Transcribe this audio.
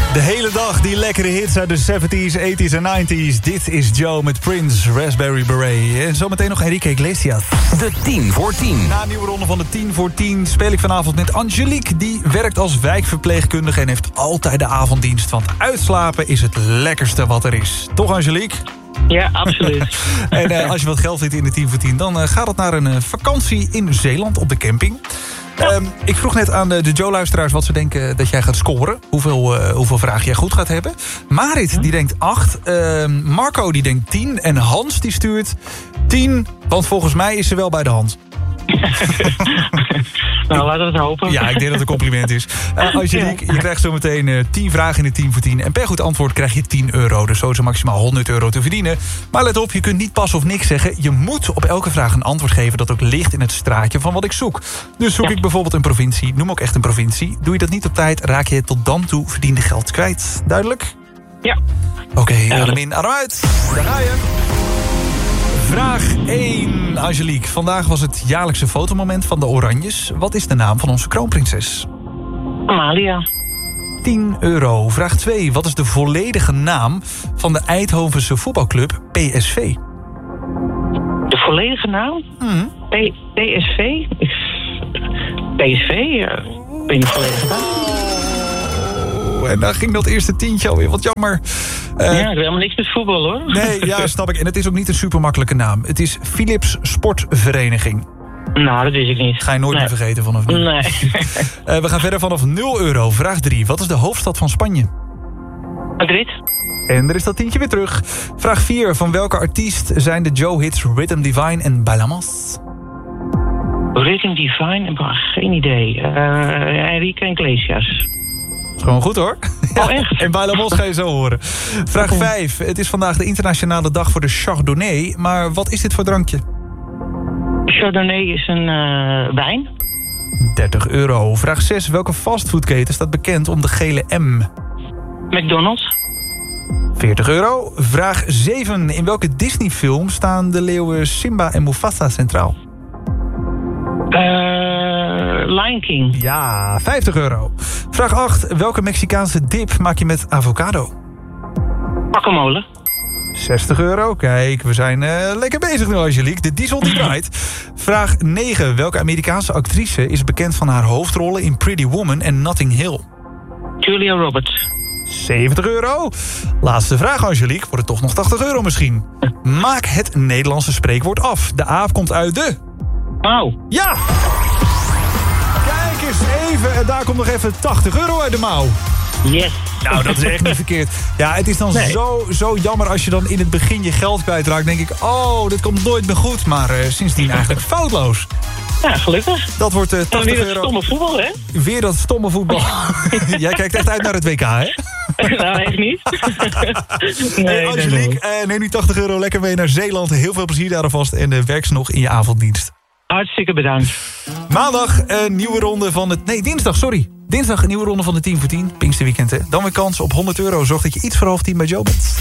De hele dag die lekkere hits uit de 70s, 80s en 90s. Dit is Joe met Prince, Raspberry Beret. En zometeen nog Enrique Iglesias. De 10 voor 10. Na een nieuwe ronde van de 10 voor 10 speel ik vanavond met Angelique. Die werkt als wijkverpleegkundige en heeft altijd de avonddienst. Want uitslapen is het lekkerste wat er is. Toch, Angelique? Ja, absoluut. En als je wat geld vindt in de 10 voor 10... dan gaat het naar een vakantie in Zeeland op de camping. Ja. Ik vroeg net aan de Joe-luisteraars wat ze denken dat jij gaat scoren. Hoeveel vragen jij goed gaat hebben. Marit die denkt 8. Marco die denkt 10. En Hans die stuurt 10. Want volgens mij is ze wel bij de hand. Nou, laten we het hopen. Ja, ik denk dat het een compliment is. Angelique, je krijgt zometeen 10 vragen in de 10 voor 10. En per goed antwoord krijg je €10. Dus zo is er maximaal €100 te verdienen. Maar let op, je kunt niet pas of niks zeggen. Je moet op elke vraag een antwoord geven dat ook ligt in het straatje van wat ik zoek. Dus zoek ik bijvoorbeeld een provincie, noem ook echt een provincie. Doe je dat niet op tijd, raak je het tot dan toe verdiende geld kwijt. Duidelijk? Ja. Oké, adem in, adem uit. Daar ga je. Vraag 1, Angelique. Vandaag was het jaarlijkse fotomoment van de Oranjes. Wat is de naam van onze kroonprinses? Amalia. €10. Vraag 2. Wat is de volledige naam van de Eindhovense voetbalclub PSV? De volledige naam? PSV? PSV? Ik weet niet de volledige naam. En daar ging dat eerste tientje alweer, wat jammer. Ja, ik heb helemaal niks met voetbal, hoor. Nee, ja, snap ik. En het is ook niet een super makkelijke naam. Het is Philips Sportvereniging. Nou, dat wist ik niet. Ga je nooit meer vergeten vanaf nu. Nee. We gaan verder vanaf €0. Vraag 3. Wat is de hoofdstad van Spanje? Madrid. En er is dat tientje weer terug. Vraag 4. Van welke artiest zijn de Joe-hits Rhythm Divine en Bailamos? Rhythm Divine? Geen idee. Enrique Iglesias. Gewoon goed hoor. Oh, echt? En Bailamos ga je zo horen. Vraag 5. Het is vandaag de internationale dag voor de Chardonnay. Maar wat is dit voor drankje? Chardonnay is een wijn. €30. Vraag 6. Welke fastfoodketen staat bekend om de gele M? McDonald's. €40. Vraag 7. In welke Disney-film staan de leeuwen Simba en Mufasa centraal? Lion King. Ja, €50. Vraag 8. Welke Mexicaanse dip maak je met avocado? Guacamole. €60. Kijk, we zijn lekker bezig nu, Angelique. De diesel die draait. Vraag 9. Welke Amerikaanse actrice is bekend van haar hoofdrollen in Pretty Woman en Notting Hill? Julia Roberts. €70. Laatste vraag, Angelique. Wordt het toch nog €80 misschien? Maak het Nederlandse spreekwoord af. De aap komt uit de... Mouw. Ja! Kijk eens even. En daar komt nog even €80 uit de mouw. Yes. Nou, dat is echt niet verkeerd. Ja, het is dan zo jammer als je dan in het begin je geld kwijtraakt. Denk ik, oh, dit komt nooit meer goed. Maar sindsdien eigenlijk foutloos. Ja, gelukkig. Dat wordt €80. Weer dat stomme voetbal, hè? Weer dat stomme voetbal. Jij kijkt echt uit naar het WK, hè? Nou, echt niet. Nee, Angelique, neem die €80 lekker mee naar Zeeland. Heel veel plezier daar alvast. En werk ze nog in je avonddienst. Hartstikke bedankt. Maandag een nieuwe ronde van het... Nee, dinsdag, sorry. Dinsdag een nieuwe ronde van de 10 voor 10. Pinksterweekend, hè. Dan weer kans op €100. Zorg dat je iets voor 9:30 bij Joe bent.